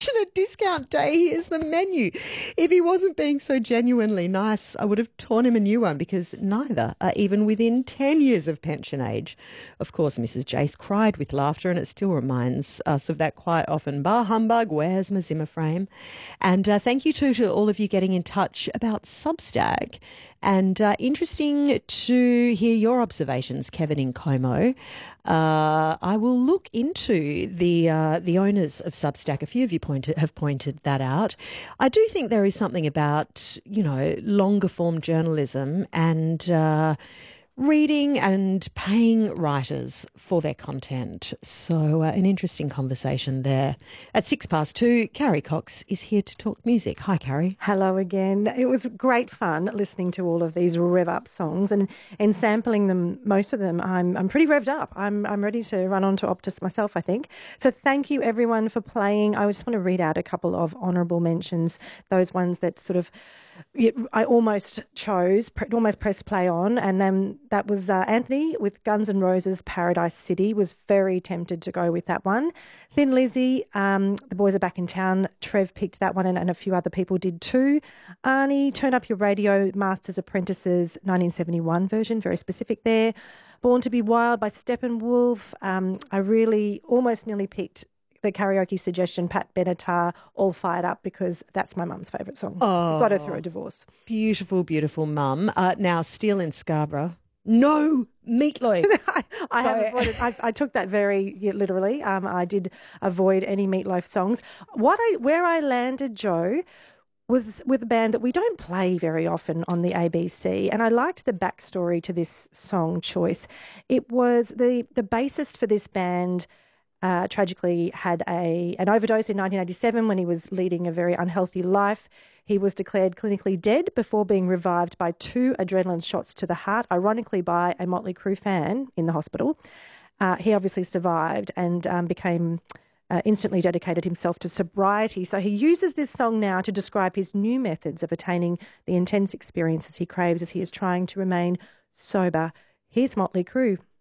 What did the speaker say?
Passionate Discount Day. Here's the menu. If he wasn't being so genuinely nice, I would have torn him a new one because neither are even within 10 years of pension age. Of course, Mrs. Jace cried with laughter, and it still reminds us of that quite often bah humbug, where's my Zimmer frame? And thank you to all of you getting in touch about Substack. And interesting to hear your observations, Kevin in Como. I will look into the owners of Substack. A few of you have pointed that out. I do think there is something about, longer form journalism and reading and paying writers for their content. So an interesting conversation there. At 2:06, Carrie Cox is here to talk music. Hi, Carrie. Hello again. It was great fun listening to all of these rev up songs and sampling them. Most of them, I'm pretty revved up. I'm ready to run on to Optus myself, I think. So thank you everyone for playing. I just want to read out a couple of honourable mentions, those ones that sort of I almost pressed play on, and then that was Anthony with Guns N' Roses' Paradise City. Was very tempted to go with that one. Thin Lizzy, The Boys Are Back in Town. Trev picked that one, and a few other people did too. Arnie, Turn Up Your Radio, Masters Apprentices, 1971 version, very specific there. Born to Be Wild by Steppenwolf. I really almost nearly picked the karaoke suggestion, Pat Benatar, All Fired Up, because that's my mum's favourite song. Oh, got her through a divorce. Beautiful, beautiful mum. Now, Steel in Scarborough. No, Meatloaf. I took that very literally. I did avoid any Meatloaf songs. Where I landed, Joe, was with a band that we don't play very often on the ABC, and I liked the backstory to this song choice. It was the bassist for this band tragically had an overdose in 1987 when he was leading a very unhealthy life. He was declared clinically dead before being revived by 2 adrenaline shots to the heart, ironically by a Motley Crue fan in the hospital. He obviously survived and became instantly dedicated himself to sobriety. So he uses this song now to describe his new methods of attaining the intense experiences he craves as he is trying to remain sober. Here's Motley Crue.